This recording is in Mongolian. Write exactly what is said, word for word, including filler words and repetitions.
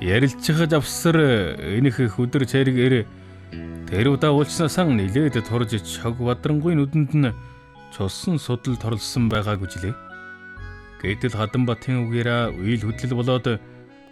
Ярилцчихаж авсар энэх өдөр цэрэг тэр удаа уулчнаасан нилээд турж чог бадрангуй нүдэнд нь цусан судал торлсон байгаагүй жилээ. Гэтэл Хадамбатын үгээрээ үйл хөдлөл болоод